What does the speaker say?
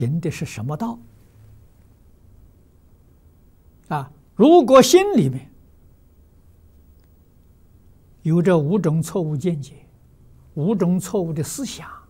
行的是什么道？啊，如果心里面有这5种错误见解、5种错误的思想，